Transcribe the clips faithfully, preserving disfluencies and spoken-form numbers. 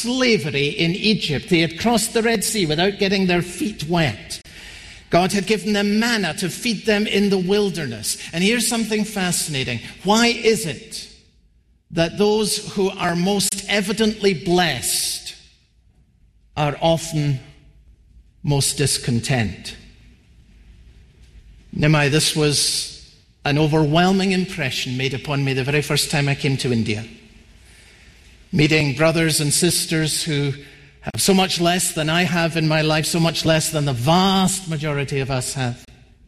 slavery in Egypt. They had crossed the Red Sea without getting their feet wet. God had given them manna to feed them in the wilderness. And here's something fascinating. Why is it that those who are most evidently blessed are often most discontent? Nimai, this was an overwhelming impression made upon me the very first time I came to India. Meeting brothers and sisters who have so much less than I have in my life, so much less than the vast majority of us have.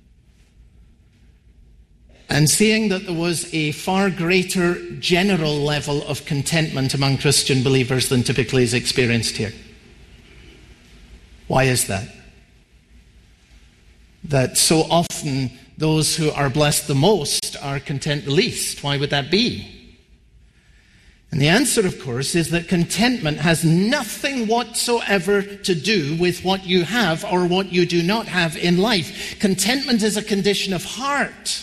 And seeing that there was a far greater general level of contentment among Christian believers than typically is experienced here. Why is that? That so often those who are blessed the most are content the least. Why would that be? And the answer, of course, is that contentment has nothing whatsoever to do with what you have or what you do not have in life. Contentment is a condition of heart.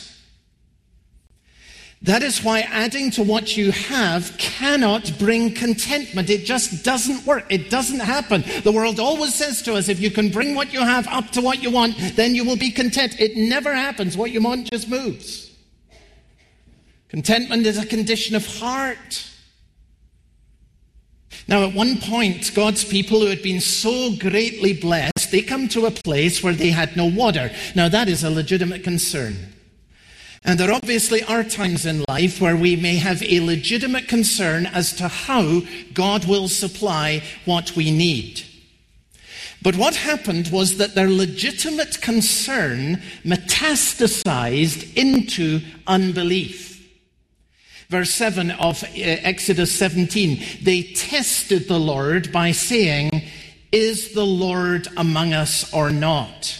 That is why adding to what you have cannot bring contentment. It just doesn't work. It doesn't happen. The world always says to us, if you can bring what you have up to what you want, then you will be content. It never happens. What you want just moves. Contentment is a condition of heart. Now, at one point, God's people who had been so greatly blessed, they come to a place where they had no water. Now, that is a legitimate concern. And there obviously are times in life where we may have a legitimate concern as to how God will supply what we need. But what happened was that their legitimate concern metastasized into unbelief. Verse seven of Exodus seventeen, they tested the Lord by saying, "Is the Lord among us or not?"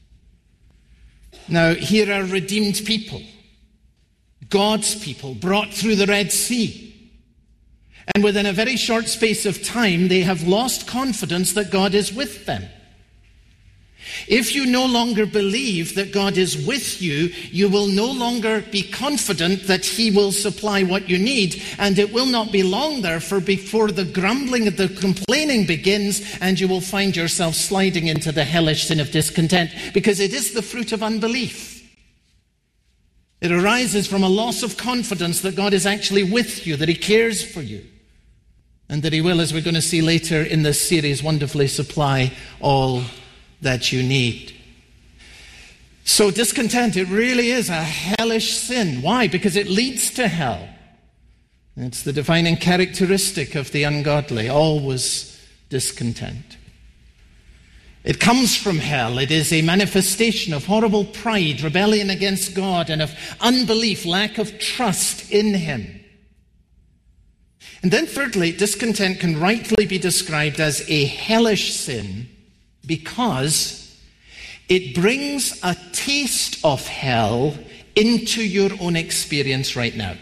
Now, here are redeemed people, God's people, brought through the Red Sea. And within a very short space of time, they have lost confidence that God is with them. If you no longer believe that God is with you, you will no longer be confident that He will supply what you need. And it will not be long, therefore, before the grumbling and the complaining begins, and you will find yourself sliding into the hellish sin of discontent, because it is the fruit of unbelief. It arises from a loss of confidence that God is actually with you, that He cares for you, and that He will, as we're going to see later in this series, wonderfully supply all that you need. So discontent, it really is a hellish sin. Why? Because it leads to hell. It's the defining characteristic of the ungodly, always discontent. It comes from hell. It is a manifestation of horrible pride, rebellion against God, and of unbelief, lack of trust in Him. And then thirdly, discontent can rightly be described as a hellish sin because it brings a taste of hell into your own experience right now.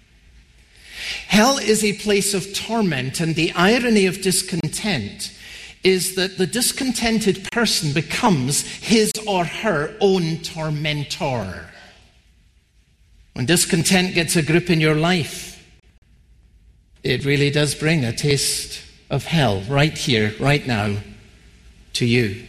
Hell is a place of torment, and the irony of discontent is that the discontented person becomes his or her own tormentor. When discontent gets a grip in your life, it really does bring a taste of hell right here, right now, to you.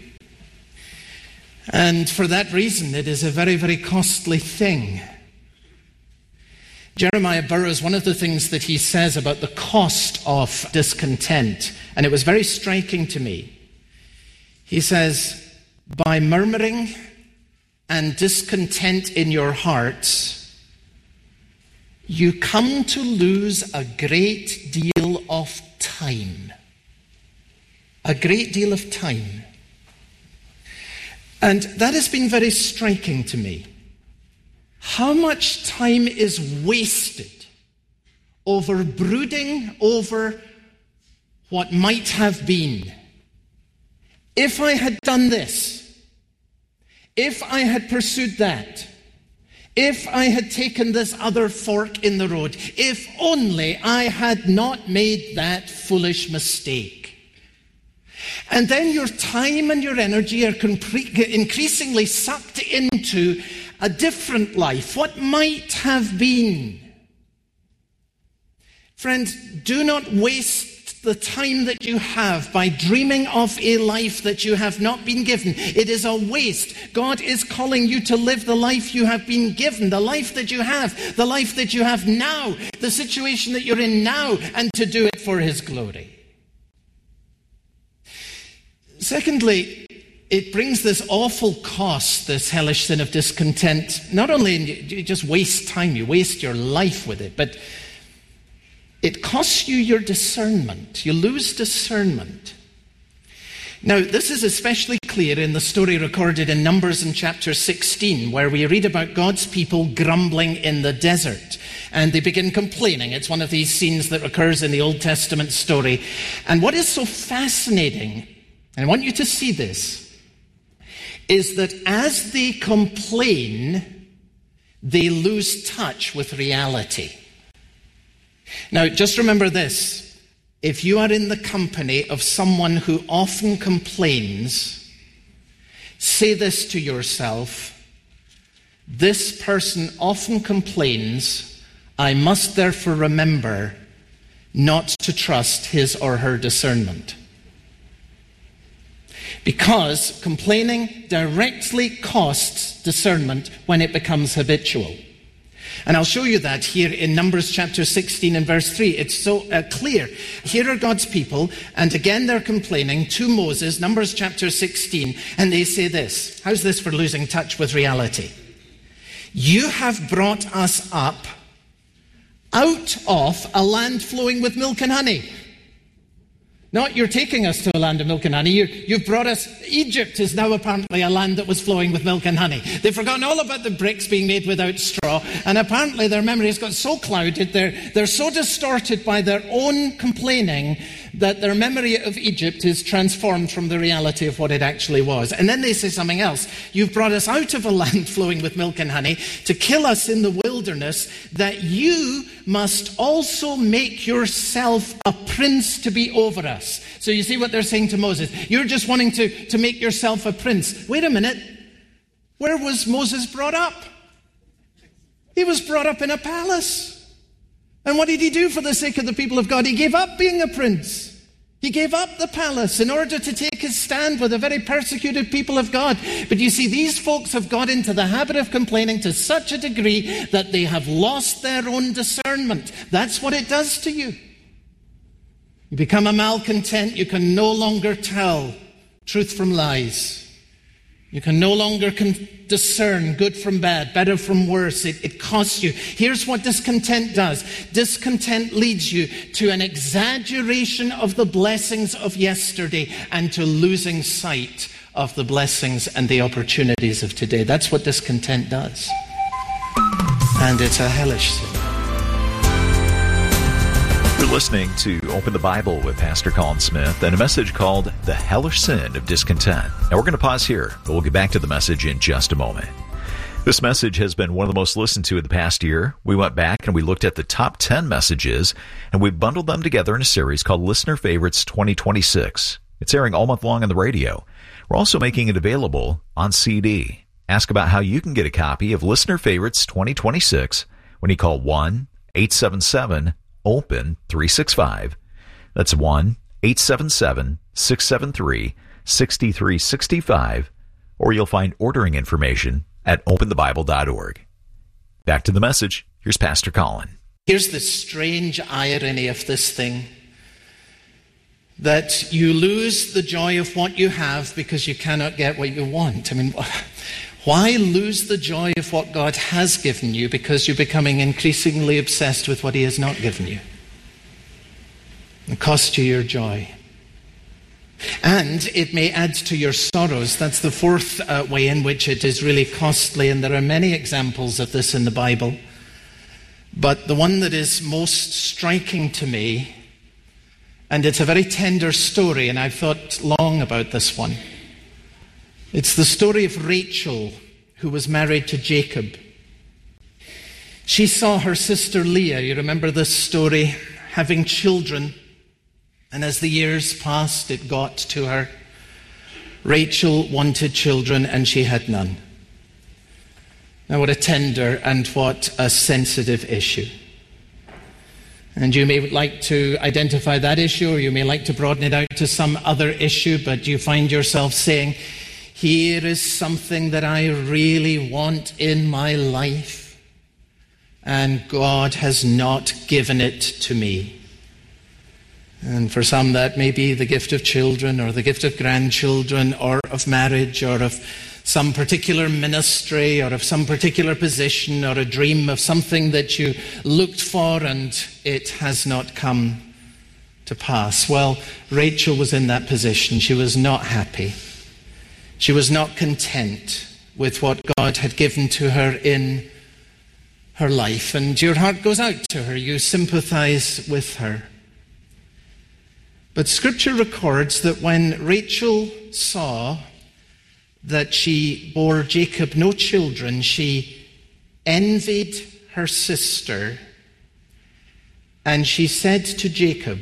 And for that reason, it is a very, very costly thing. Jeremiah Burroughs, one of the things that he says about the cost of discontent, and it was very striking to me, he says, by murmuring and discontent in your hearts, you come to lose a great deal of time. A great deal of time. And that has been very striking to me. How much time is wasted over brooding over what might have been. If I had done this, if I had pursued that, if I had taken this other fork in the road, if only I had not made that foolish mistake. And then your time and your energy are increasingly sucked into a different life, what might have been. Friends, do not waste the time that you have by dreaming of a life that you have not been given. It is a waste. God is calling you to live the life you have been given, the life that you have, the life that you have now, the situation that you're in now, and to do it for his glory. Secondly, it brings this awful cost, this hellish sin of discontent. Not only you just waste time, you waste your life with it, but it costs you your discernment. You lose discernment. Now, this is especially clear in the story recorded in Numbers in chapter sixteen, where we read about God's people grumbling in the desert. And they begin complaining. It's one of these scenes that occurs in the Old Testament story. And what is so fascinating, and I want you to see this, is that as they complain, they lose touch with reality. Now, just remember this. If you are in the company of someone who often complains, say this to yourself: this person often complains. I must therefore remember not to trust his or her discernment. Because complaining directly costs discernment when it becomes habitual. And I'll show you that here in Numbers chapter sixteen and verse three. It's so uh, clear. Here are God's people, and again they're complaining to Moses, Numbers chapter sixteen, and they say this. How's this for losing touch with reality? You have brought us up out of a land flowing with milk and honey. Not you're taking us to a land of milk and honey. You're, you've brought us... Egypt is now apparently a land that was flowing with milk and honey. They've forgotten all about the bricks being made without straw. And apparently their memory has got so clouded, they're, they're so distorted by their own complaining that their memory of Egypt is transformed from the reality of what it actually was. And then they say something else. You've brought us out of a land flowing with milk and honey to kill us in the wilderness, that you must also make yourself a prince to be over us. So you see what they're saying to Moses. You're just wanting to, to make yourself a prince. Wait a minute. Where was Moses brought up? He was brought up in a palace. And what did he do for the sake of the people of God? He gave up being a prince. He gave up the palace in order to take his stand with the very persecuted people of God. But you see, these folks have got into the habit of complaining to such a degree that they have lost their own discernment. That's what it does to you. You become a malcontent. You can no longer tell truth from lies. You can no longer con- discern good from bad, better from worse. It, it costs you. Here's what discontent does. Discontent leads you to an exaggeration of the blessings of yesterday and to losing sight of the blessings and the opportunities of today. That's what discontent does. And it's a hellish sin. You're listening to Open the Bible with Pastor Colin Smith and a message called The Hellish Sin of Discontent. Now we're going to pause here, but we'll get back to the message in just a moment. This message has been one of the most listened to in the past year. We went back and we looked at the top ten messages, and we bundled them together in a series called Listener Favorites twenty twenty-six. It's airing all month long on the radio. We're also making it available on C D. Ask about how you can get a copy of Listener Favorites twenty twenty-six when you call one eight seven seven open three six five. That's one eight seven seven six seven three six three six five, or you'll find ordering information at open the bible dot org. Back to the message. Here's Pastor Colin. Here's the strange irony of this thing, that you lose the joy of what you have because you cannot get what you want. I mean, why lose the joy of what God has given you because you're becoming increasingly obsessed with what he has not given you? It costs you your joy. And it may add to your sorrows. That's the fourth uh, way in which it is really costly, and there are many examples of this in the Bible. But the one that is most striking to me, and it's a very tender story, and I've thought long about this one. It's the story of Rachel, who was married to Jacob. She saw her sister Leah, you remember this story, having children. And as the years passed, it got to her. Rachel wanted children and she had none. Now what a tender and what a sensitive issue. And you may like to identify that issue, or you may like to broaden it out to some other issue, but you find yourself saying, here is something that I really want in my life, and God has not given it to me. And for some that may be the gift of children, or the gift of grandchildren, or of marriage, or of some particular ministry, or of some particular position, or a dream of something that you looked for and it has not come to pass. Well, Rachel was in that position. She was not happy. She was not content with what God had given to her in her life. And your heart goes out to her. You sympathize with her. But Scripture records that when Rachel saw that she bore Jacob no children, she envied her sister, and she said to Jacob,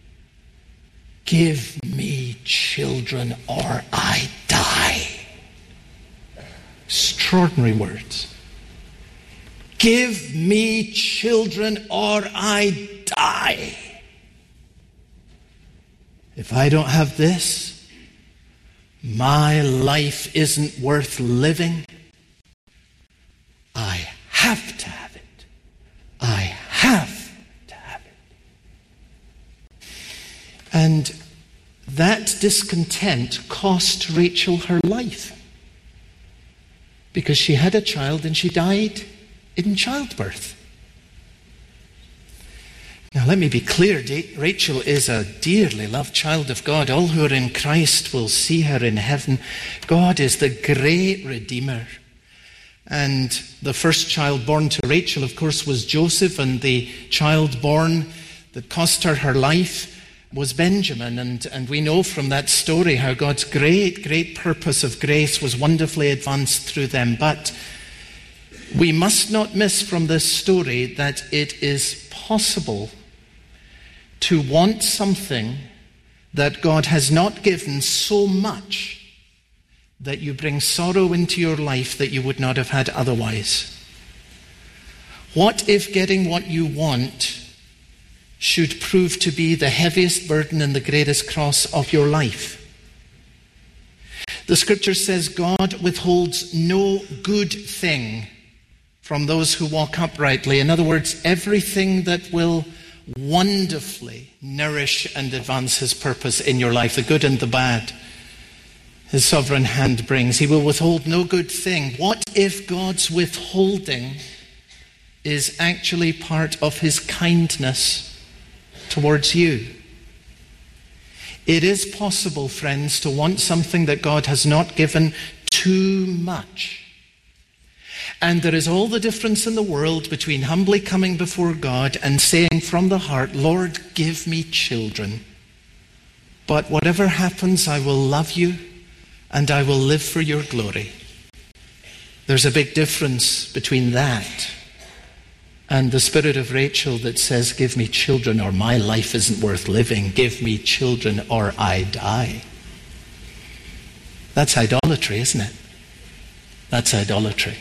"Give me children or I die." Extraordinary words. Give me children or I die. If I don't have this, my life isn't worth living. I have to have it. I have to have it. And that discontent cost Rachel her life, because she had a child and she died in childbirth. Now, let me be clear. Rachel is a dearly loved child of God. All who are in Christ will see her in heaven. God is the great Redeemer. And the first child born to Rachel, of course, was Joseph, and the child born that cost her her life was Benjamin. And, and we know from that story how God's great, great purpose of grace was wonderfully advanced through them. But we must not miss from this story that it is possible to want something that God has not given so much that you bring sorrow into your life that you would not have had otherwise. What if getting what you want should prove to be the heaviest burden and the greatest cross of your life? The Scripture says God withholds no good thing from those who walk uprightly. In other words, everything that will wonderfully nourish and advance his purpose in your life, the good and the bad, his sovereign hand brings. He will withhold no good thing. What if God's withholding is actually part of his kindness towards you? It is possible, friends, to want something that God has not given too much. And there is all the difference in the world between humbly coming before God and saying from the heart, "Lord, give me children. But whatever happens, I will love you and I will live for your glory." There's a big difference between that and the spirit of Rachel that says, "Give me children or my life isn't worth living. Give me children or I die." That's idolatry, isn't it? That's idolatry.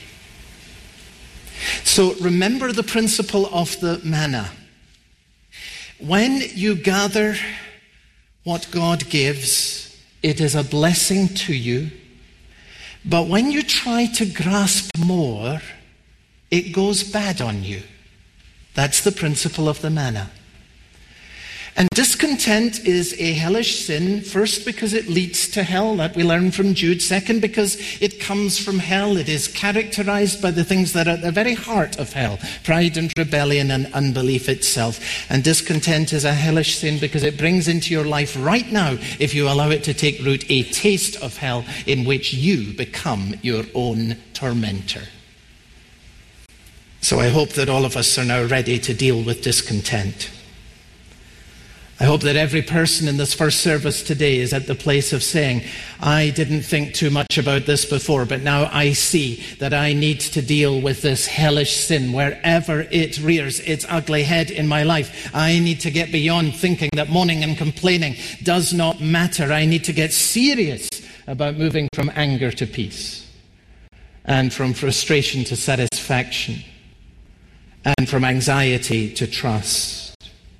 So remember the principle of the manna. When you gather what God gives, it is a blessing to you. But when you try to grasp more, it goes bad on you. That's the principle of the manna. And discontent is a hellish sin, first because it leads to hell, that we learn from Jude. Second, because it comes from hell. It is characterized by the things that are at the very heart of hell: pride and rebellion and unbelief itself. And discontent is a hellish sin because it brings into your life right now, if you allow it to take root, a taste of hell in which you become your own tormentor. So I hope that all of us are now ready to deal with discontent. I hope that every person in this first service today is at the place of saying, "I didn't think too much about this before, but now I see that I need to deal with this hellish sin wherever it rears its ugly head in my life. I need to get beyond thinking that moaning and complaining does not matter. I need to get serious about moving from anger to peace, and from frustration to satisfaction, and from anxiety to trust."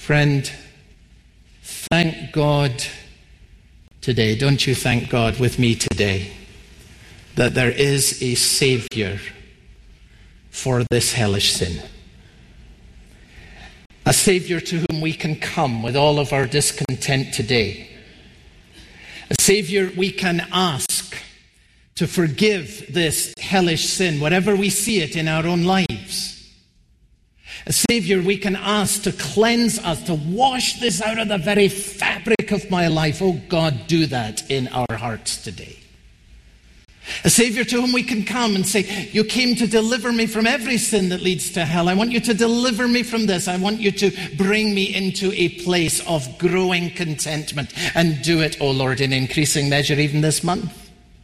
Friend, thank God today, don't you thank God with me today, that there is a Saviour for this hellish sin. A Saviour to whom we can come with all of our discontent today. A Saviour we can ask to forgive this hellish sin, wherever we see it in our own lives. A Saviour we can ask to cleanse us, to wash this out of the very fabric of my life. Oh God, do that in our hearts today. A Saviour to whom we can come and say, you came to deliver me from every sin that leads to hell. I want you to deliver me from this. I want you to bring me into a place of growing contentment. And do it, O Lord, in increasing measure even this month.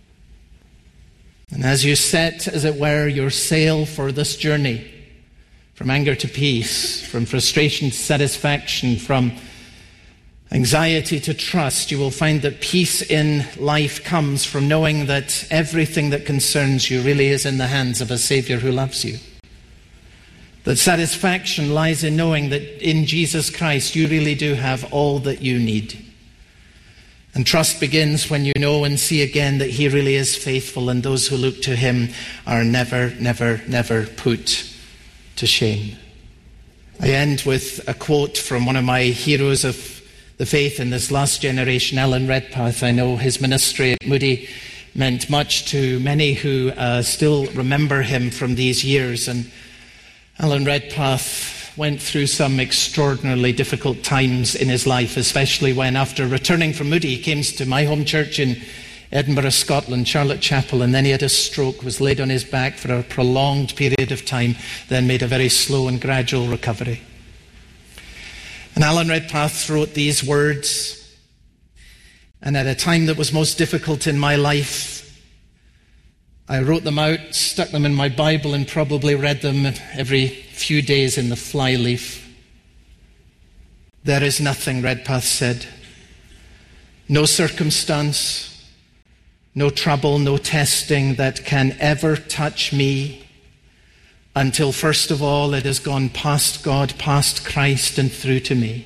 And as you set, as it were, your sail for this journey, from anger to peace, from frustration to satisfaction, from anxiety to trust, you will find that peace in life comes from knowing that everything that concerns you really is in the hands of a Saviour who loves you. That satisfaction lies in knowing that in Jesus Christ you really do have all that you need. And trust begins when you know and see again that He really is faithful, and those who look to Him are never, never, never put to shame. I end with a quote from one of my heroes of the faith in this last generation, Alan Redpath. I know his ministry at Moody meant much to many who uh, still remember him from these years. And Alan Redpath went through some extraordinarily difficult times in his life, especially when, after returning from Moody, he came to my home church in Edinburgh, Scotland, Charlotte Chapel, and then he had a stroke, was laid on his back for a prolonged period of time, then made a very slow and gradual recovery. And Alan Redpath wrote these words, and at a time that was most difficult in my life, I wrote them out, stuck them in my Bible, and probably read them every few days in the flyleaf. There is nothing, Redpath said, no circumstance, no trouble, no testing that can ever touch me until first of all it has gone past God, past Christ, and through to me.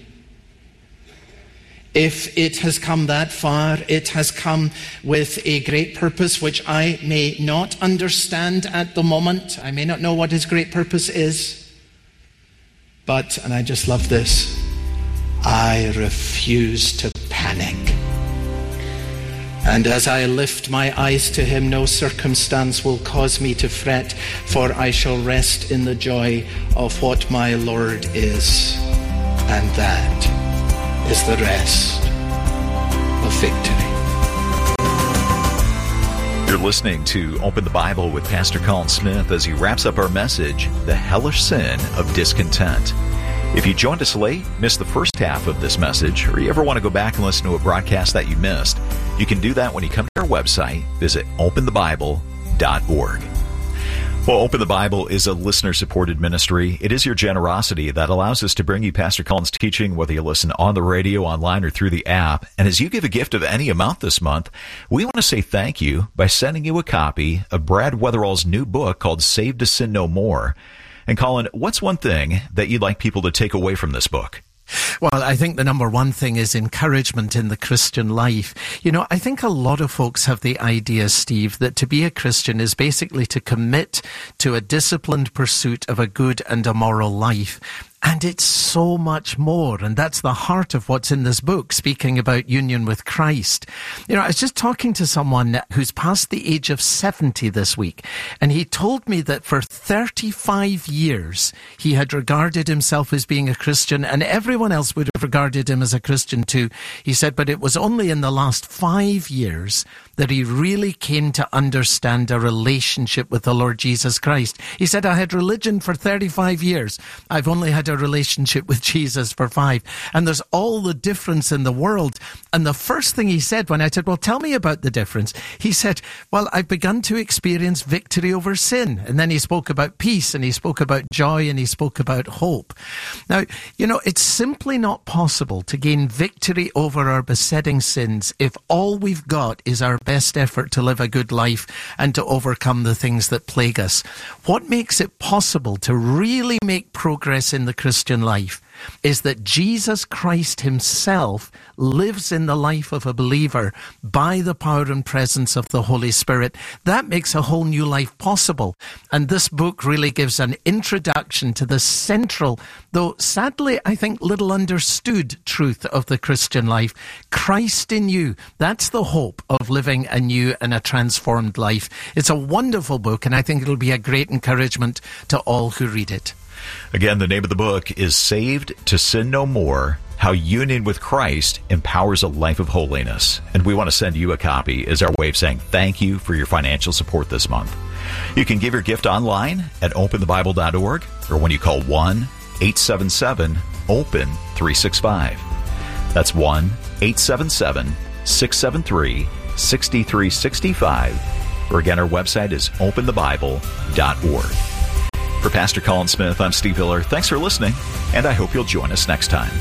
If it has come that far, it has come with a great purpose which I may not understand at the moment. I may not know what His great purpose is. But, and I just love this, I refuse to panic. And as I lift my eyes to Him, no circumstance will cause me to fret, for I shall rest in the joy of what my Lord is. And that is the rest of victory. You're listening to Open the Bible with Pastor Colin Smith as he wraps up our message, The Hellish Sin of Discontent. If you joined us late, missed the first half of this message, or you ever want to go back and listen to a broadcast that you missed, you can do that when you come to our website. Visit open the bible dot org. Well, Open the Bible is a listener-supported ministry. It is your generosity that allows us to bring you Pastor Colin's teaching, whether you listen on the radio, online, or through the app. And as you give a gift of any amount this month, we want to say thank you by sending you a copy of Brad Weatherall's new book called Saved to Sin No More. And Colin, what's one thing that you'd like people to take away from this book? Well, I think the number one thing is encouragement in the Christian life. You know, I think a lot of folks have the idea, Steve, that to be a Christian is basically to commit to a disciplined pursuit of a good and a moral life. And it's so much more. And that's the heart of what's in this book, speaking about union with Christ. You know, I was just talking to someone who's past the age of seventy this week, and he told me that for thirty-five years, he had regarded himself as being a Christian, and everyone else would have regarded him as a Christian too. He said, but it was only in the last five years that he really came to understand a relationship with the Lord Jesus Christ. He said, I had religion for thirty-five years. I've only had a relationship with Jesus for five. And there's all the difference in the world. And the first thing he said when I said, well, tell me about the difference, he said, well, I've begun to experience victory over sin. And then he spoke about peace, and he spoke about joy, and he spoke about hope. Now, you know, it's simply not possible to gain victory over our besetting sins if all we've got is our best effort to live a good life and to overcome the things that plague us. What makes it possible to really make progress in the Christian life is that Jesus Christ himself lives in the life of a believer by the power and presence of the Holy Spirit. That makes a whole new life possible. And this book really gives an introduction to the central, though sadly, I think, little understood truth of the Christian life. Christ in you. That's the hope of living a new and a transformed life. It's a wonderful book, and I think it'll be a great encouragement to all who read it. Again, the name of the book is Saved to Sin No More, How Union with Christ Empowers a Life of Holiness. And we want to send you a copy as our way of saying thank you for your financial support this month. You can give your gift online at open the bible dot org or when you call one eight seven seven open three six five. That's one eight seven seven six seven three six three six five. Or again, our website is open the bible dot org. For Pastor Colin Smith, I'm Steve Hiller. Thanks for listening, and I hope you'll join us next time.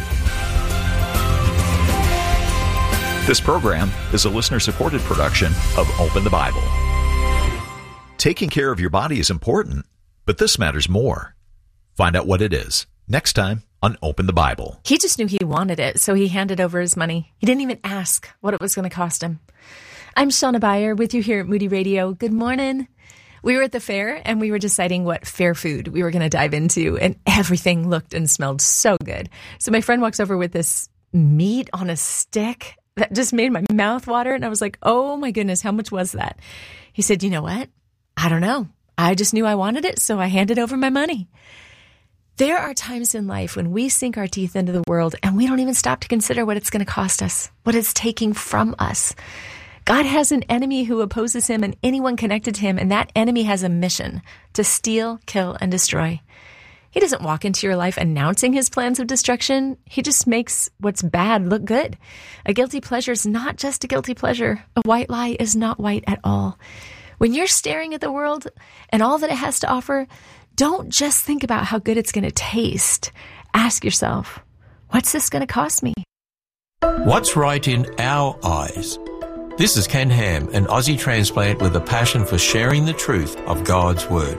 This program is a listener-supported production of Open the Bible. Taking care of your body is important, but this matters more. Find out what it is next time on Open the Bible. He just knew he wanted it, so he handed over his money. He didn't even ask what it was going to cost him. I'm Shauna Beyer with you here at Moody Radio. Good morning. We were at the fair, and we were deciding what fair food we were going to dive into, and everything looked and smelled so good. So my friend walks over with this meat on a stick that just made my mouth water, and I was like, oh my goodness, how much was that? He said, you know what? I don't know. I just knew I wanted it, so I handed over my money. There are times in life when we sink our teeth into the world, and we don't even stop to consider what it's going to cost us, what it's taking from us. God has an enemy who opposes him and anyone connected to him, and that enemy has a mission to steal, kill, and destroy. He doesn't walk into your life announcing his plans of destruction. He just makes what's bad look good. A guilty pleasure is not just a guilty pleasure. A white lie is not white at all. When you're staring at the world and all that it has to offer, don't just think about how good it's going to taste. Ask yourself, what's this going to cost me? What's right in our eyes? This is Ken Ham, an Aussie transplant with a passion for sharing the truth of God's Word.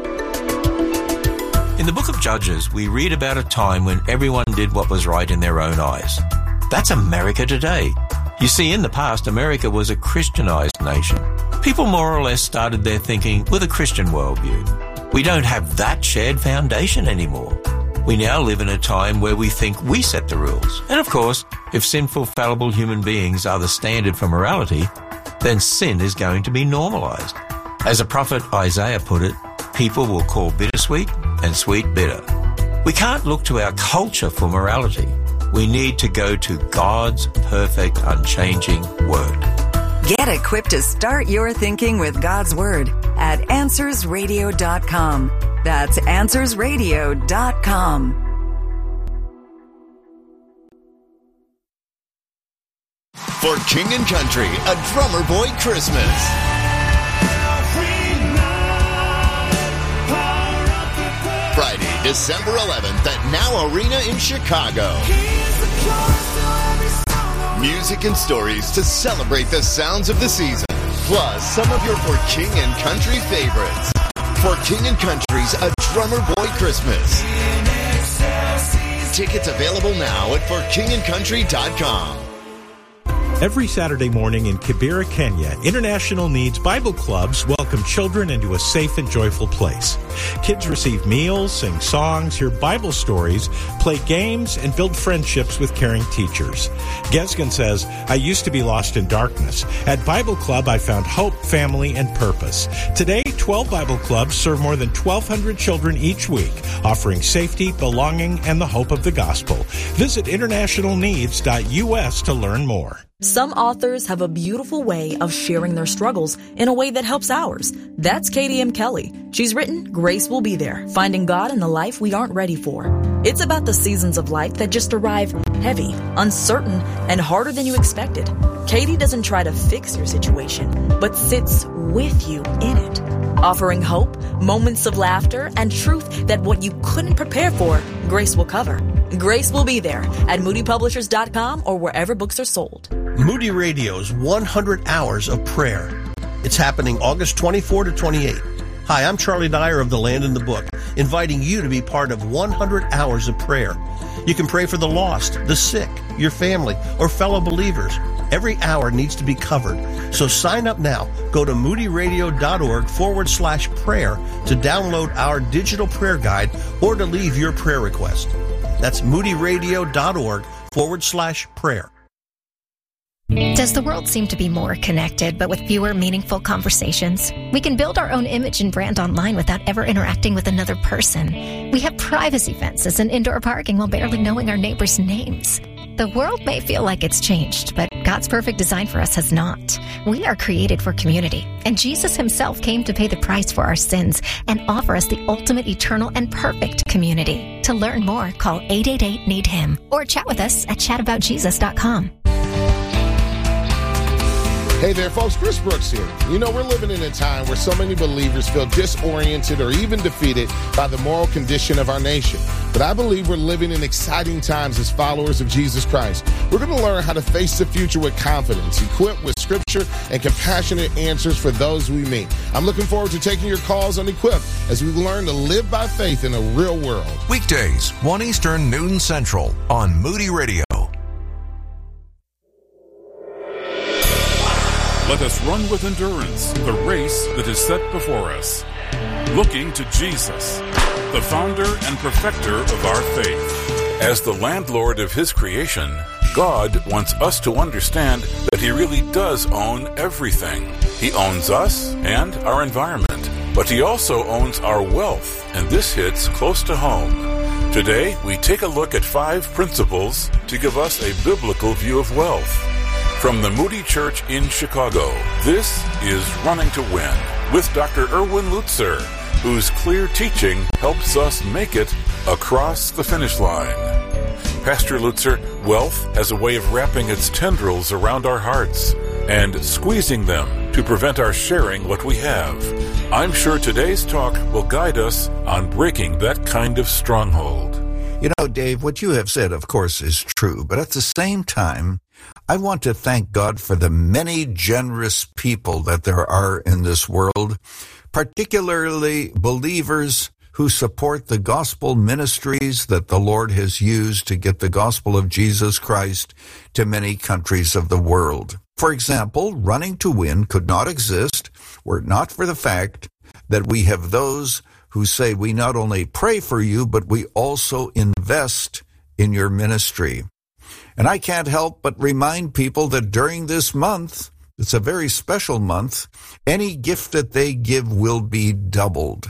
In the book of Judges, we read about a time when everyone did what was right in their own eyes. That's America today. You see, in the past, America was a Christianized nation. People more or less started their thinking with a Christian worldview. We don't have that shared foundation anymore. We now live in a time where we think we set the rules. And of course, if sinful, fallible human beings are the standard for morality, then sin is going to be normalized. As a prophet Isaiah put it, people will call bittersweet and sweet bitter. We can't look to our culture for morality. We need to go to God's perfect, unchanging Word. Get equipped to start your thinking with God's Word at answers radio dot com. That's answers radio dot com. For King and Country, a Drummer Boy Christmas. Friday, December eleventh at Now Arena in Chicago. Music and stories to celebrate the sounds of the season, plus some of your For King and Country favorites. For King and Country's A Drummer Boy Christmas. Tickets available now at for king and country dot com. Every Saturday morning in Kibera, Kenya, International Needs Bible Clubs welcome children into a safe and joyful place. Kids receive meals, sing songs, hear Bible stories, play games, and build friendships with caring teachers. Gesgen says, I used to be lost in darkness. At Bible Club, I found hope, family, and purpose. Today, twelve Bible Clubs serve more than twelve hundred children each week, offering safety, belonging, and the hope of the gospel. Visit international needs dot U S to learn more. Some authors have a beautiful way of sharing their struggles in a way that helps ours. That's Katie M. Kelly. She's written Grace Will Be There, Finding God in the Life We Aren't Ready For. It's about the seasons of life that just arrive heavy, uncertain, and harder than you expected. Katie doesn't try to fix your situation, but sits with you in it, offering hope, moments of laughter, and truth that what you couldn't prepare for, Grace will cover. Grace Will Be There at moody publishers dot com or wherever books are sold. Moody Radio's one hundred hours of prayer. It's happening August twenty-fourth to twenty-eighth. Hi, I'm Charlie Dyer of The Land in the Book, inviting you to be part of one hundred hours of prayer. You can pray for the lost, the sick, your family, or fellow believers. Every hour needs to be covered. So sign up now. Go to moodyradio.org forward slash prayer to download our digital prayer guide or to leave your prayer request. That's moodyradio.org forward slash prayer. Does the world seem to be more connected, but with fewer meaningful conversations? We can build our own image and brand online without ever interacting with another person. We have privacy fences and indoor parking while barely knowing our neighbors' names. The world may feel like it's changed, but God's perfect design for us has not. We are created for community, and Jesus himself came to pay the price for our sins and offer us the ultimate, eternal, and perfect community. To learn more, call eight eight eight, need him or chat with us at chat about jesus dot com. Hey there, folks. Chris Brooks here. You know, we're living in a time where so many believers feel disoriented or even defeated by the moral condition of our nation. But I believe we're living in exciting times as followers of Jesus Christ. We're going to learn how to face the future with confidence, equipped with scripture and compassionate answers for those we meet. I'm looking forward to taking your calls on Equip as we learn to live by faith in a real world. Weekdays, one Eastern, noon Central on Moody Radio. Let us run with endurance the race that is set before us, looking to Jesus, the founder and perfecter of our faith. As the landlord of his creation, God wants us to understand that he really does own everything. He owns us and our environment, but he also owns our wealth, and this hits close to home. Today, we take a look at five principles to give us a biblical view of wealth. From the Moody Church in Chicago, this is Running to Win with Doctor Erwin Lutzer, whose clear teaching helps us make it across the finish line. Pastor Lutzer, wealth has a way of wrapping its tendrils around our hearts and squeezing them to prevent our sharing what we have. I'm sure today's talk will guide us on breaking that kind of stronghold. You know, Dave, what you have said, of course, is true, but at the same time, I want to thank God for the many generous people that there are in this world, particularly believers who support the gospel ministries that the Lord has used to get the gospel of Jesus Christ to many countries of the world. For example, Running to Win could not exist were it not for the fact that we have those who say we not only pray for you, but we also invest in your ministry. And I can't help but remind people that during this month, it's a very special month, any gift that they give will be doubled.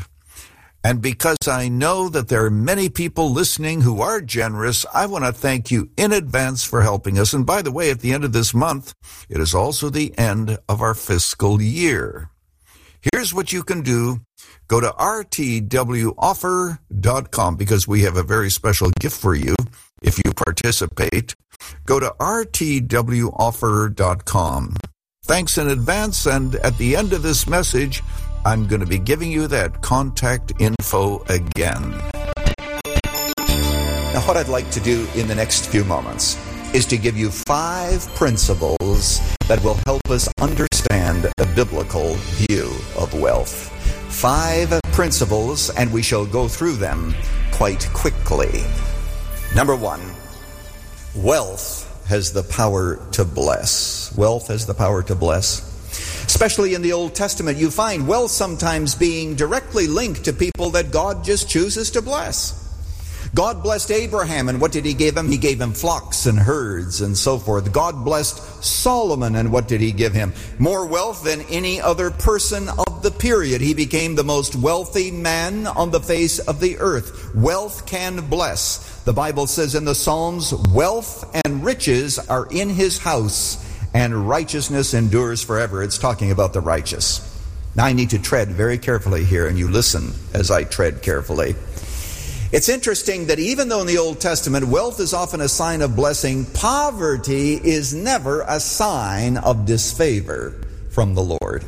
And because I know that there are many people listening who are generous, I want to thank you in advance for helping us. And by the way, at the end of this month, it is also the end of our fiscal year. Here's what you can do. Go to r t w offer dot com because we have a very special gift for you if you participate. Go to r t w offer dot com. Thanks in advance, and at the end of this message, I'm going to be giving you that contact info again. Now, what I'd like to do in the next few moments is to give you five principles that will help us understand a biblical view of wealth. Five principles, and we shall go through them quite quickly. Number one, wealth has the power to bless. Wealth has the power to bless. Especially in the Old Testament, you find wealth sometimes being directly linked to people that God just chooses to bless. God blessed Abraham, and what did he give him? He gave him flocks and herds and so forth. God blessed Solomon, and what did he give him? More wealth than any other person of the period. He became the most wealthy man on the face of the earth. Wealth can bless. The Bible says in the Psalms, wealth and riches are in his house, and righteousness endures forever. It's talking about the righteous. Now I need to tread very carefully here, and you listen as I tread carefully. It's interesting that even though in the Old Testament wealth is often a sign of blessing, poverty is never a sign of disfavor from the Lord.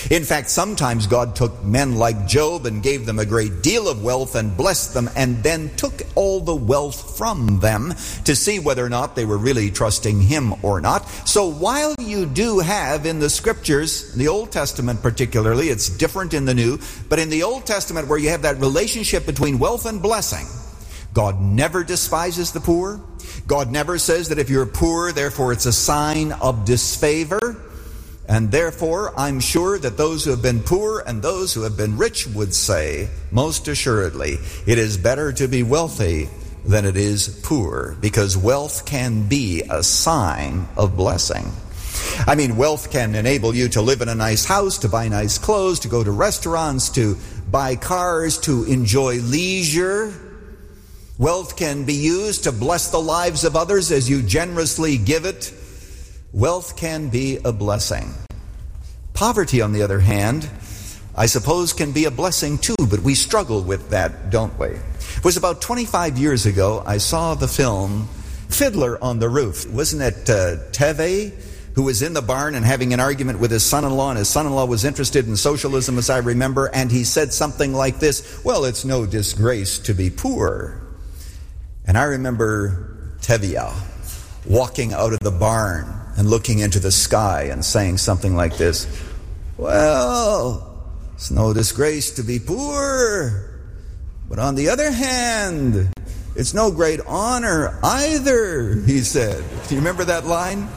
In fact, sometimes God took men like Job and gave them a great deal of wealth and blessed them, and then took all the wealth from them to see whether or not they were really trusting Him or not. So while you do have in the Scriptures, in the Old Testament particularly, it's different in the New, but in the Old Testament where you have that relationship between wealth and blessing, God never despises the poor. God never says that if you're poor, therefore it's a sign of disfavor. And therefore, I'm sure that those who have been poor and those who have been rich would say, most assuredly, it is better to be wealthy than it is poor, because wealth can be a sign of blessing. I mean, wealth can enable you to live in a nice house, to buy nice clothes, to go to restaurants, to buy cars, to enjoy leisure. Wealth can be used to bless the lives of others as you generously give it. Wealth can be a blessing. Poverty, on the other hand, I suppose can be a blessing too, but we struggle with that, don't we? It was about twenty-five years ago I saw the film Fiddler on the Roof. Wasn't it uh, Teve who was in the barn and having an argument with his son-in-law, and his son-in-law was interested in socialism, as I remember, and he said something like this, well, it's no disgrace to be poor. And I remember Tevye walking out of the barn and looking into the sky and saying something like this, well, it's no disgrace to be poor, but on the other hand, it's no great honor either, he said. Do you remember that line?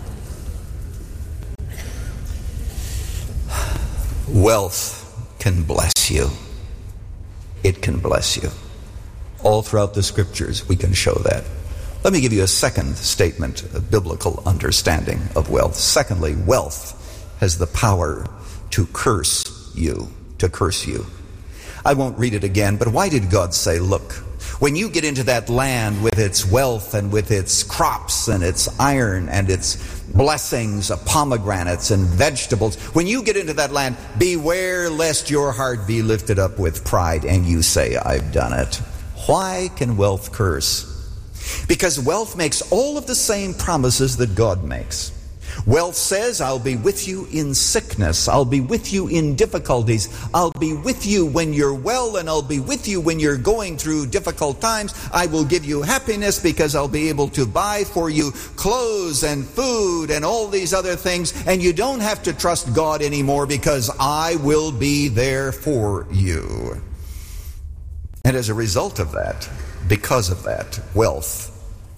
Wealth can bless you. It can bless you. All throughout the Scriptures we can show that. Let me give you a second statement of biblical understanding of wealth. Secondly, wealth has the power to curse you, to curse you. I won't read it again, but why did God say, look, when you get into that land with its wealth and with its crops and its iron and its blessings of pomegranates and vegetables, when you get into that land, beware lest your heart be lifted up with pride and you say, I've done it. Why can wealth curse? Because wealth makes all of the same promises that God makes. Wealth says, I'll be with you in sickness. I'll be with you in difficulties. I'll be with you when you're well, and I'll be with you when you're going through difficult times. I will give you happiness because I'll be able to buy for you clothes and food and all these other things. And you don't have to trust God anymore because I will be there for you. And as a result of that, because of that, wealth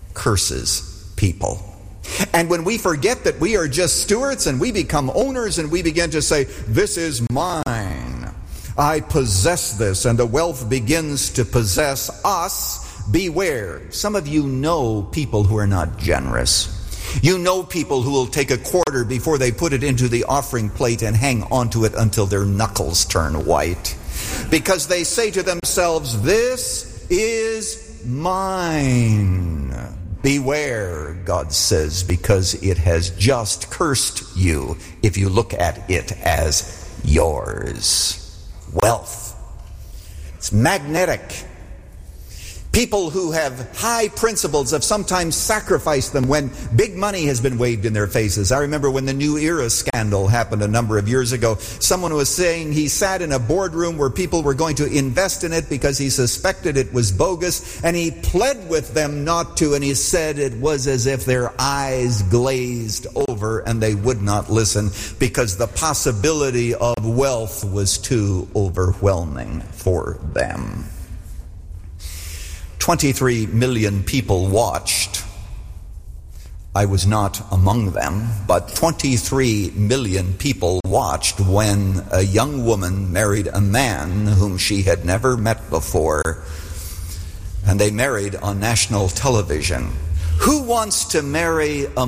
curses people. And when we forget that we are just stewards and we become owners and we begin to say, this is mine, I possess this, and the wealth begins to possess us, beware. Some of you know people who are not generous. You know people who will take a quarter before they put it into the offering plate and hang onto it until their knuckles turn white. Because they say to themselves, this is mine. Beware, God says, because it has just cursed you if you look at it as yours. Wealth. It's magnetic. People who have high principles have sometimes sacrificed them when big money has been waved in their faces. I remember when the New Era scandal happened a number of years ago. Someone was saying he sat in a boardroom where people were going to invest in it because he suspected it was bogus, and he pled with them not to, and he said it was as if their eyes glazed over and they would not listen because the possibility of wealth was too overwhelming for them. twenty-three million people watched. I was not among them, but twenty-three million people watched when a young woman married a man whom she had never met before, and they married on national television. Who wants to marry a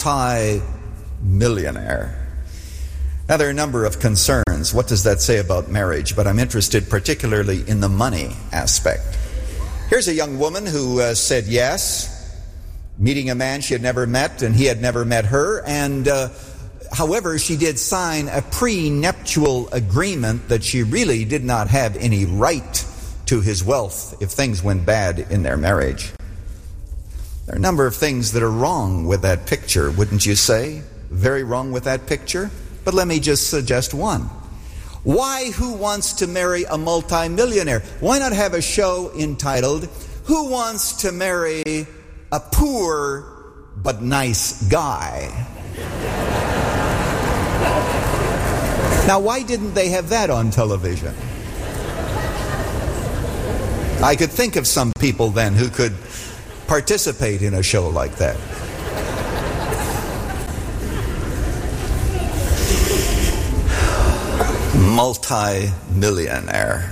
multi-millionaire? Now, there are a number of concerns. What does that say about marriage? But I'm interested particularly in the money aspect. Here's a young woman who uh, said yes, meeting a man she had never met, and he had never met her. And uh, however, she did sign a prenuptial agreement that she really did not have any right to his wealth if things went bad in their marriage. There are a number of things that are wrong with that picture, wouldn't you say? Very wrong with that picture. but let me just suggest one. Why Who Wants to Marry a Multimillionaire? Why not have a show entitled, Who Wants to Marry a Poor but Nice Guy? Now, why didn't they have that on television? I could think of some people then who could participate in a show like that. Multi-millionaire.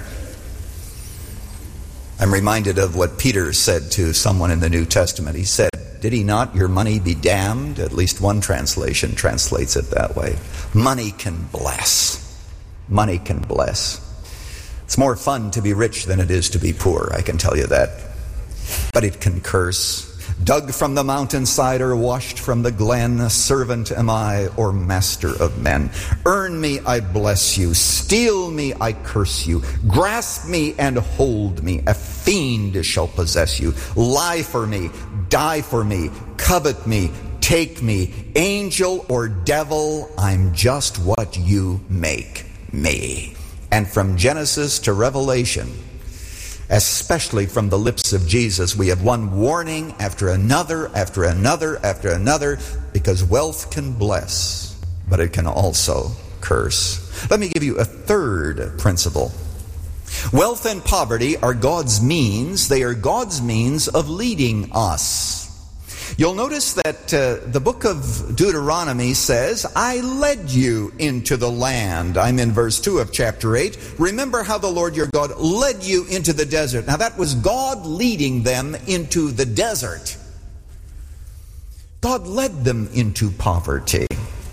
I'm reminded of what Peter said to someone in the New Testament. He said, did he not, your money be damned? At least one translation translates it that way. Money can bless. Money can bless. It's more fun to be rich than it is to be poor, I can tell you that. But it can curse. Dug from the mountainside or washed from the glen, servant am I or master of men. Earn me, I bless you. Steal me, I curse you. Grasp me and hold me. A fiend shall possess you. Lie for me, die for me, covet me, take me. Angel or devil, I'm just what you make me. And from Genesis to Revelation, especially from the lips of Jesus, we have one warning after another, after another, after another, because wealth can bless, but it can also curse. Let me give you a third principle. Wealth and poverty are God's means. They are God's means of leading us. You'll notice that uh, the book of Deuteronomy says, I led you into the land. I'm in verse two of chapter eight. Remember how the Lord your God led you into the desert. Now that was God leading them into the desert. God led them into poverty.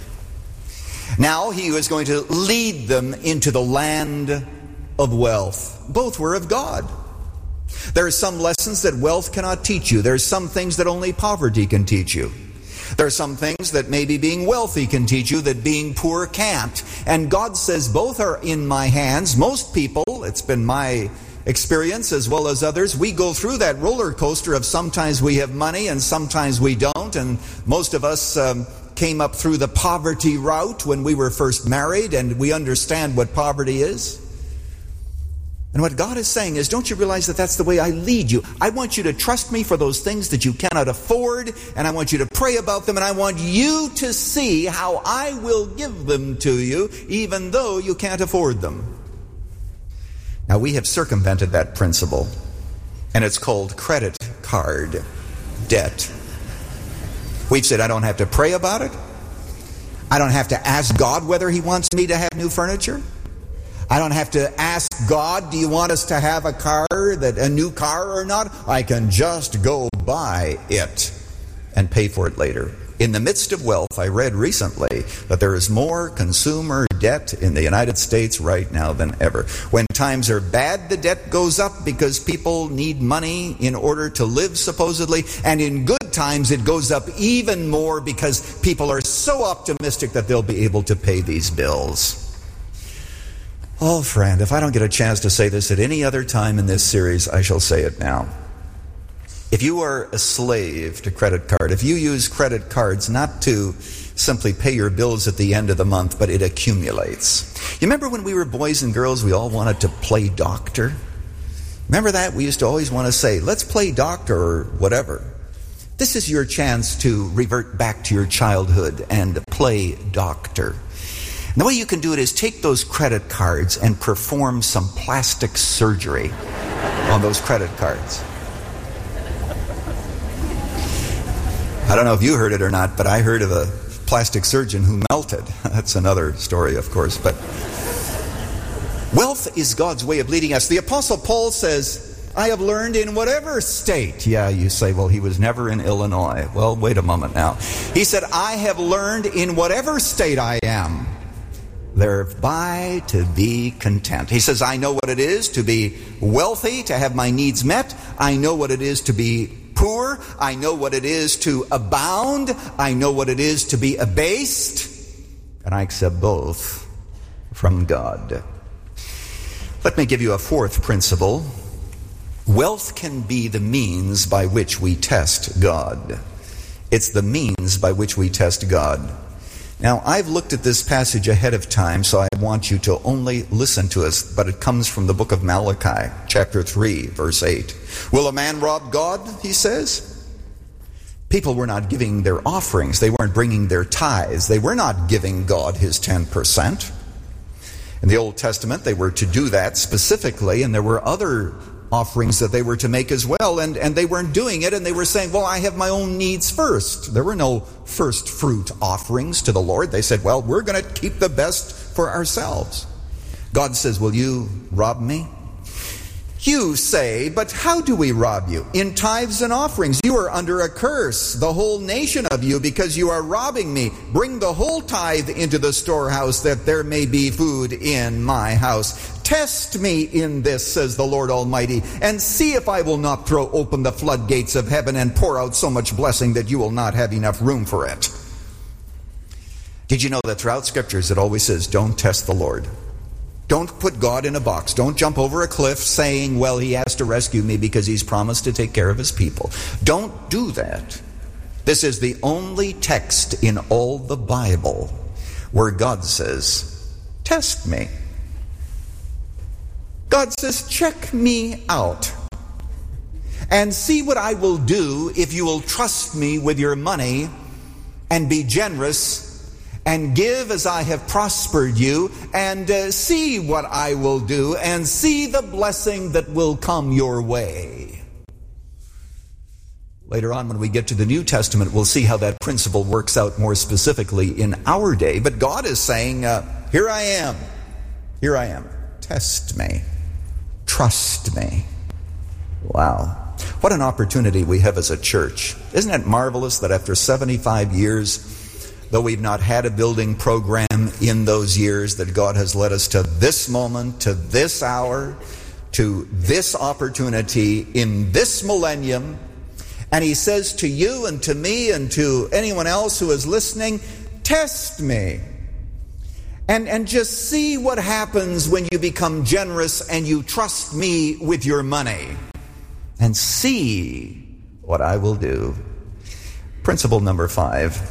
Now he was going to lead them into the land of wealth. Both were of God. There are some lessons that wealth cannot teach you. There are some things that only poverty can teach you. There are some things that maybe being wealthy can teach you that being poor can't. And God says both are in my hands. Most people, it's been my experience as well as others, we go through that roller coaster of sometimes we have money and sometimes we don't. And most of us um, came up through the poverty route when we were first married, and we understand what poverty is. And what God is saying is, don't you realize that that's the way I lead you? I want you to trust me for those things that you cannot afford, and I want you to pray about them, and I want you to see how I will give them to you, even though you can't afford them. Now, we have circumvented that principle, and it's called credit card debt. We've said, I don't have to pray about it. I don't have to ask God whether He wants me to have new furniture. I don't have to ask God, do you want us to have a car, that a new car or not? I can just go buy it and pay for it later. In the midst of wealth, I read recently that there is more consumer debt in the United States right now than ever. When times are bad, the debt goes up because people need money in order to live, supposedly. And in good times, it goes up even more because people are so optimistic that they'll be able to pay these bills. Oh, friend, if I don't get a chance to say this at any other time in this series, I shall say it now. If you are a slave to credit card, if you use credit cards not to simply pay your bills at the end of the month, but it accumulates. You remember when we were boys and girls, we all wanted to play doctor? Remember that? We used to always want to say, let's play doctor or whatever. This is your chance to revert back to your childhood and play doctor. And the way you can do it is take those credit cards and perform some plastic surgery on those credit cards. I don't know if you heard it or not, but I heard of a plastic surgeon who melted. That's another story, of course. But wealth is God's way of leading us. The Apostle Paul says, I have learned in whatever state. Yeah, you say, well, he was never in Illinois. Well, wait a moment now. He said, I have learned in whatever state I am, thereby to be content. He says, I know what it is to be wealthy, to have my needs met. I know what it is to be poor. I know what it is to abound. I know what it is to be abased. And I accept both from God. Let me give you a fourth principle. Wealth can be the means by which we test God. It's the means by which we test God. Now, I've looked at this passage ahead of time, so I want you to only listen to us, but it comes from the book of Malachi, chapter three, verse eight. Will a man rob God, he says? People were not giving their offerings. They weren't bringing their tithes. They were not giving God his ten percent. In the Old Testament, they were to do that specifically, and there were other offerings that they were to make as well, and, and they weren't doing it, and they were saying, well, I have my own needs first. There were no first fruit offerings to the Lord. They said, well, we're going to keep the best for ourselves. God says, will you rob me? You say, but how do we rob you? In tithes and offerings. You are under a curse, the whole nation of you, because you are robbing me. Bring the whole tithe into the storehouse, that there may be food in my house. Test me in this, says the Lord Almighty, and see if I will not throw open the floodgates of heaven and pour out so much blessing that you will not have enough room for it. Did you know that throughout Scriptures it always says, don't test the Lord? Don't put God in a box. Don't jump over a cliff saying, well, he has to rescue me because he's promised to take care of his people. Don't do that. This is the only text in all the Bible where God says, test me. God says, check me out and see what I will do if you will trust me with your money and be generous and give as I have prospered you, and uh, see what I will do, and see the blessing that will come your way. Later on, when we get to the New Testament, we'll see how that principle works out more specifically in our day. But God is saying, uh, here I am. Here I am. Test me. Trust me. Wow. What an opportunity we have as a church. Isn't it marvelous that after seventy-five years, though we've not had a building program in those years, that God has led us to this moment, to this hour, to this opportunity in this millennium. And he says to you and to me and to anyone else who is listening, test me. And, and just see what happens when you become generous and you trust me with your money. And see what I will do. Principle number five.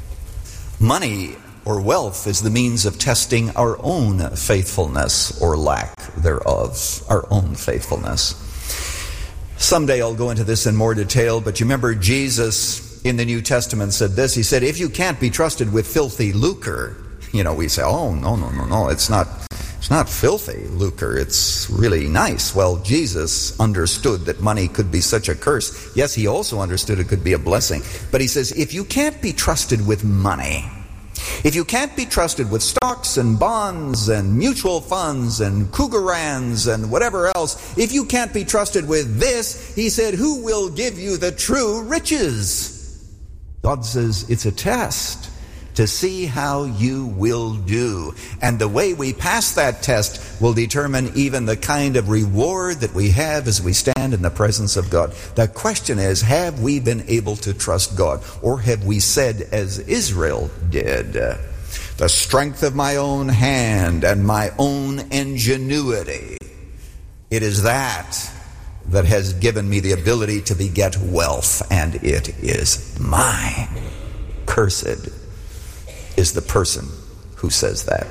Money or wealth is the means of testing our own faithfulness or lack thereof, our own faithfulness. Someday I'll go into this in more detail, but you remember Jesus in the New Testament said this. He said, if you can't be trusted with filthy lucre, you know, we say, oh, no, no, no, no, it's not, it's not filthy lucre, it's really nice. Well, Jesus understood that money could be such a curse. Yes, he also understood it could be a blessing. But he says, if you can't be trusted with money, if you can't be trusted with stocks and bonds and mutual funds and cougarans and whatever else, if you can't be trusted with this, he said, who will give you the true riches? God says it's a test to see how you will do. And the way we pass that test will determine even the kind of reward that we have as we stand in the presence of God. The question is, have we been able to trust God? Or have we said, as Israel did, the strength of my own hand and my own ingenuity, it is that that has given me the ability to beget wealth, and it is mine. Cursed is the person who says that.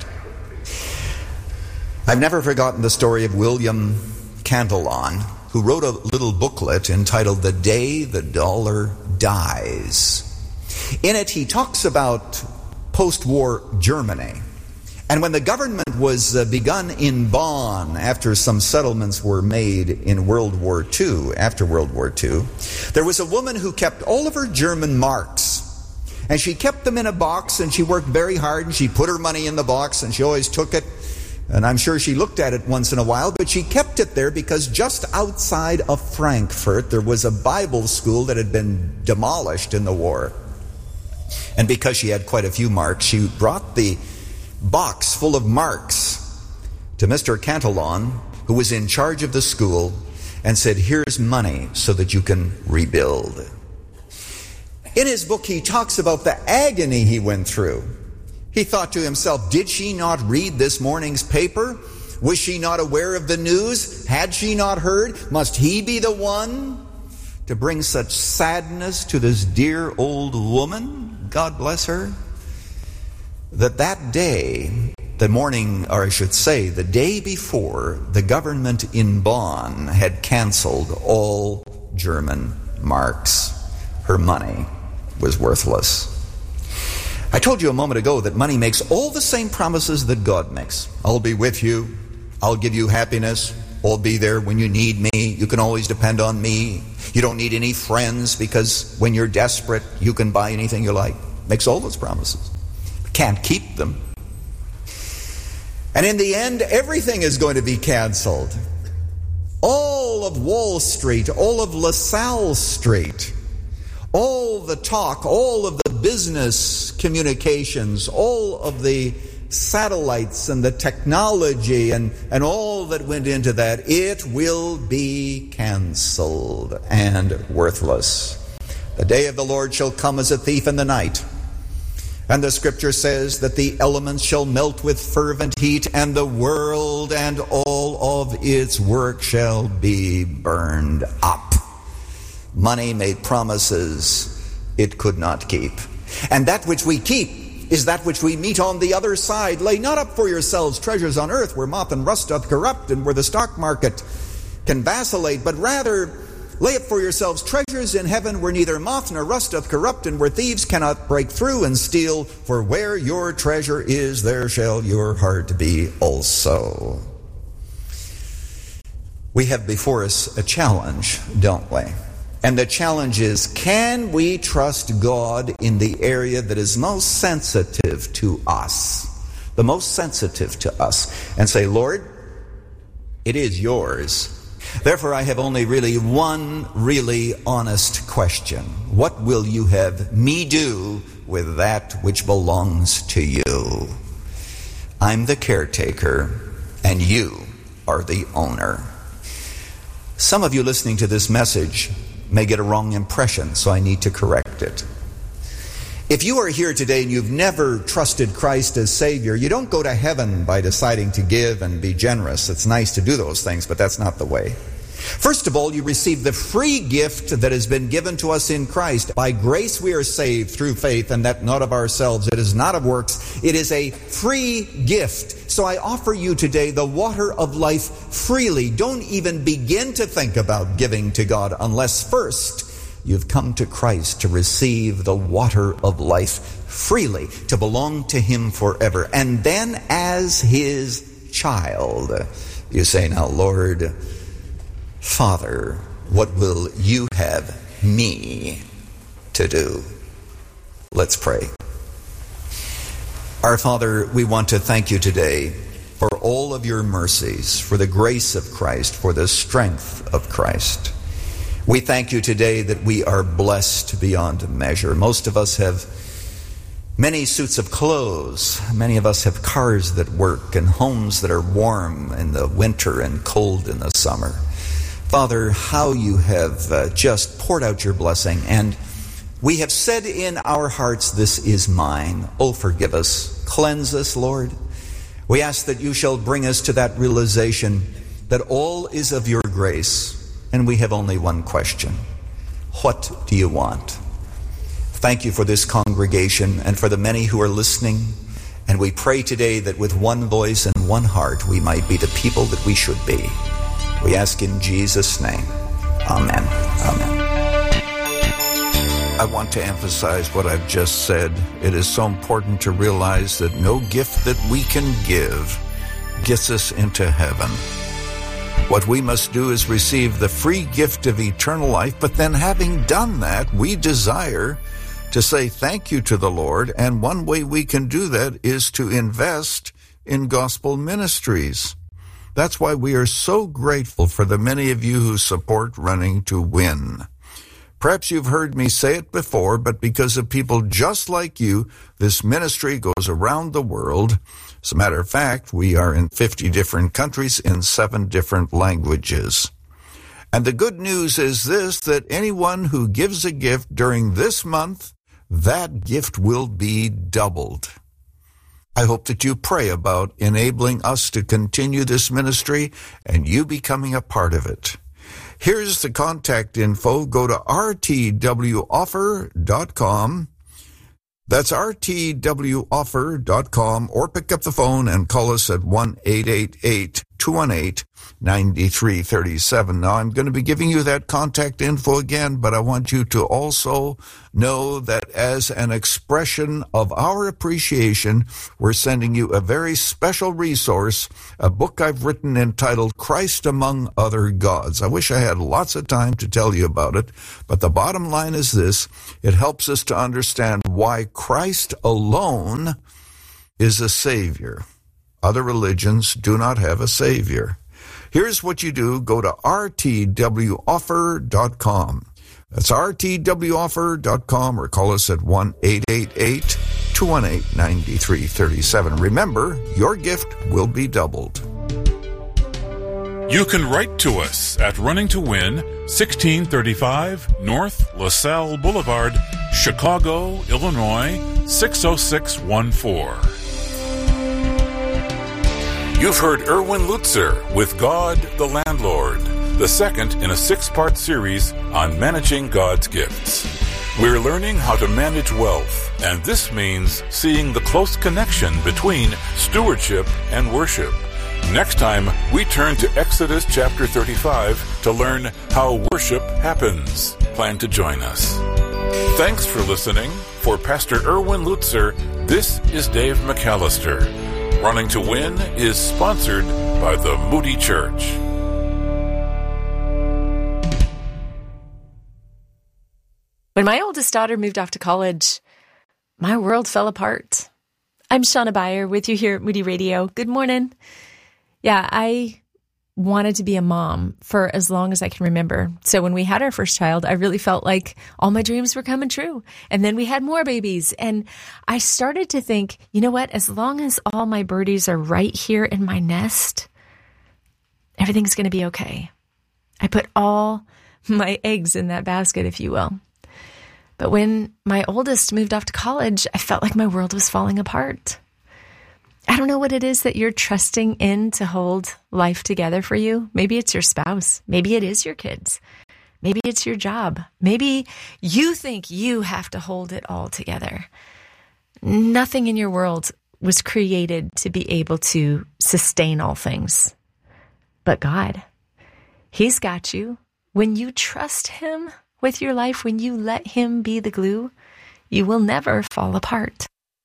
I've never forgotten the story of William Cantillon, who wrote a little booklet entitled The Day the Dollar Dies. In it, he talks about post-war Germany. And when the government was uh, begun in Bonn, after some settlements were made in World War Two, after World War Two, there was a woman who kept all of her German marks. And she kept them in a box, and she worked very hard, and she put her money in the box, and she always took it. And I'm sure she looked at it once in a while, but she kept it there because just outside of Frankfurt, there was a Bible school that had been demolished in the war. And because she had quite a few marks, she brought the box full of marks to Mister Cantillon, who was in charge of the school, and said, here's money so that you can rebuild. In his book, he talks about the agony he went through. He thought to himself, did she not read this morning's paper? Was she not aware of the news? Had she not heard? Must he be the one to bring such sadness to this dear old woman? God bless her. that that day, the morning, or I should say, the day before, the government in Bonn had canceled all German marks. Her money was worthless. I told you a moment ago that money makes all the same promises that God makes. I'll be with you. I'll give you happiness. I'll be there when you need me. You can always depend on me. You don't need any friends because when you're desperate, you can buy anything you like. Makes all those promises. Can't keep them. And in the end, everything is going to be canceled. All of Wall Street, all of LaSalle Street, all the talk, all of the business communications, all of the satellites and the technology and, and all that went into that, it will be canceled and worthless. The day of the Lord shall come as a thief in the night. And the scripture says that the elements shall melt with fervent heat, and the world and all of its work shall be burned up. Money made promises it could not keep. And that which we keep is that which we meet on the other side. Lay not up for yourselves treasures on earth, where moth and rust doth corrupt, and where the stock market can vacillate, but rather lay up for yourselves treasures in heaven, where neither moth nor rust doth corrupt, and where thieves cannot break through and steal. For where your treasure is, there shall your heart be also. We have before us a challenge, don't we? And the challenge is, can we trust God in the area that is most sensitive to us? The most sensitive to us. And say, Lord, it is yours. Therefore, I have only really one really honest question. What will you have me do with that which belongs to you? I'm the caretaker, and you are the owner. Some of you listening to this message may get a wrong impression, so I need to correct it. If you are here today and you've never trusted Christ as Savior, you don't go to heaven by deciding to give and be generous. It's nice to do those things, but that's not the way. First of all, you receive the free gift that has been given to us in Christ. By grace we are saved through faith, and that not of ourselves. It is not of works. It is a free gift. So I offer you today the water of life freely. Don't even begin to think about giving to God unless first you've come to Christ to receive the water of life freely, to belong to Him forever. And then as His child, you say, now, Lord, Father, what will you have me to do? Let's pray. Our Father, we want to thank you today for all of your mercies, for the grace of Christ, for the strength of Christ. We thank you today that we are blessed beyond measure. Most of us have many suits of clothes. Many of us have cars that work and homes that are warm in the winter and cold in the summer. Father, how you have uh, just poured out your blessing, and we have said in our hearts, this is mine. Oh, forgive us. Cleanse us, Lord. We ask that you shall bring us to that realization that all is of your grace, and we have only one question. What do you want? Thank you for this congregation and for the many who are listening, and we pray today that with one voice and one heart we might be the people that we should be. We ask in Jesus' name. Amen. Amen. I want to emphasize what I've just said. It is so important to realize that no gift that we can give gets us into heaven. What we must do is receive the free gift of eternal life, but then having done that, we desire to say thank you to the Lord, and one way we can do that is to invest in gospel ministries. That's why we are so grateful for the many of you who support Running to Win. Perhaps you've heard me say it before, but because of people just like you, this ministry goes around the world. As a matter of fact, we are in fifty different countries in seven different languages. And the good news is this, that anyone who gives a gift during this month, that gift will be doubled. I hope that you pray about enabling us to continue this ministry and you becoming a part of it. Here's the contact info. Go to r t w offer dot com. That's R T W offer dot com, or pick up the phone and call us at one eight eight eight, two one eight, nine three three seven. Now, I'm going to be giving you that contact info again, but I want you to also know that as an expression of our appreciation, we're sending you a very special resource, a book I've written entitled Christ Among Other Gods. I wish I had lots of time to tell you about it, but the bottom line is this: it helps us to understand why Christ alone is a Savior. Other religions do not have a Savior. Here's what you do. Go to R T W offer dot com. That's R T W offer dot com, or call us at one eight eight eight, two one eight, nine three three seven. Remember, your gift will be doubled. You can write to us at Running to Win, sixteen thirty-five North LaSalle Boulevard, Chicago, Illinois, six oh six one four. You've heard Erwin Lutzer with God the Landlord, the second in a six-part series on managing God's gifts. We're learning how to manage wealth, and this means seeing the close connection between stewardship and worship. Next time, we turn to Exodus chapter thirty-five to learn how worship happens. Plan to join us. Thanks for listening. For Pastor Erwin Lutzer, this is Dave McAllister. Running to Win is sponsored by the Moody Church. When my oldest daughter moved off to college, my world fell apart. I'm Shauna Beyer with you here at Moody Radio. Good morning. Yeah, I wanted to be a mom for as long as I can remember. So when we had our first child, I really felt like all my dreams were coming true. And then we had more babies. And I started to think, you know what? As long as all my birdies are right here in my nest, everything's going to be okay. I put all my eggs in that basket, if you will. But when my oldest moved off to college, I felt like my world was falling apart. I don't know what it is that you're trusting in to hold life together for you. Maybe it's your spouse. Maybe it is your kids. Maybe it's your job. Maybe you think you have to hold it all together. Nothing in your world was created to be able to sustain all things. But God, He's got you. When you trust Him with your life, when you let Him be the glue, you will never fall apart.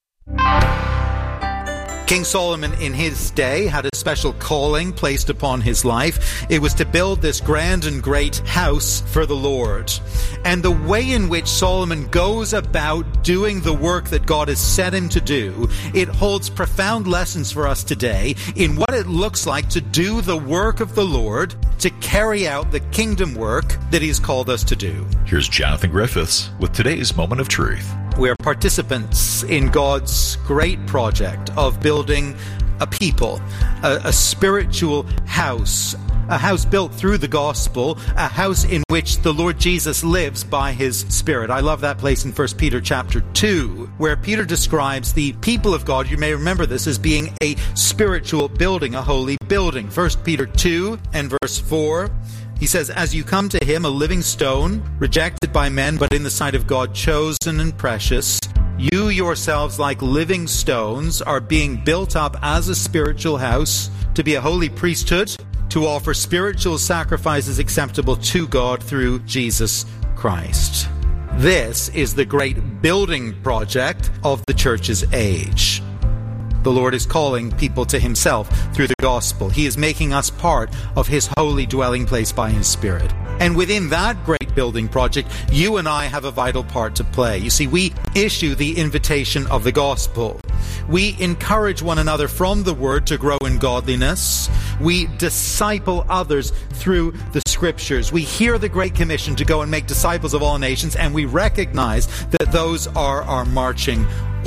King Solomon in his day had a special calling placed upon his life. It was to build this grand and great house for the Lord. And the way in which Solomon goes about doing the work that God has set him to do, it holds profound lessons for us today in what it looks like to do the work of the Lord, to carry out the kingdom work that He's called us to do. Here's Jonathan Griffiths with today's Moment of Truth. We're participants in God's great project of building a people, a, a spiritual house, a house built through the gospel, a house in which the Lord Jesus lives by His Spirit. I love that place in First Peter chapter two, where Peter describes the people of God, you may remember this, as being a spiritual building, a holy building. First Peter two and verse four. He says, as you come to Him, a living stone, rejected by men, but in the sight of God, chosen and precious, you yourselves, like living stones, are being built up as a spiritual house, to be a holy priesthood, to offer spiritual sacrifices acceptable to God through Jesus Christ. This is the great building project of the church's age. The Lord is calling people to Himself through the gospel. He is making us part of His holy dwelling place by His Spirit. And within that great building project, you and I have a vital part to play. You see, we issue the invitation of the gospel. We encourage one another from the Word to grow in godliness. We disciple others through the Scriptures. We hear the Great Commission to go and make disciples of all nations, and we recognize that those are our marching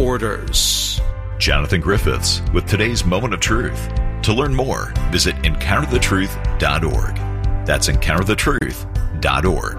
orders. Jonathan Griffiths with today's Moment of Truth. To learn more, visit encounter the truth dot org. That's encounter the truth dot org.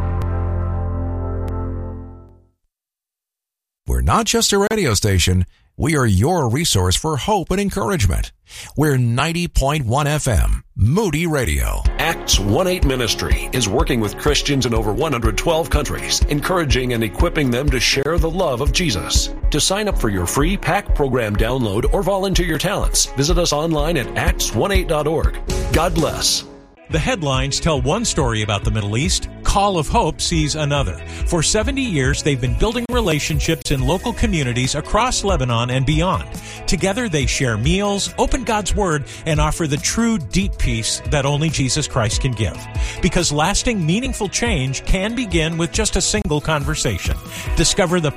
We're not just a radio station, We are your resource for hope and encouragement. We're ninety point one F M, Moody Radio. Acts one eight Ministry is working with Christians in over one hundred twelve countries, encouraging and equipping them to share the love of Jesus. To sign up for your free P A C program download or volunteer your talents, visit us online at acts eighteen dot org. God bless. The headlines tell one story about the Middle East. Call of Hope sees another. For seventy years, they've been building relationships in local communities across Lebanon and beyond. Together, they share meals, open God's Word, and offer the true, deep peace that only Jesus Christ can give. Because lasting, meaningful change can begin with just a single conversation. Discover the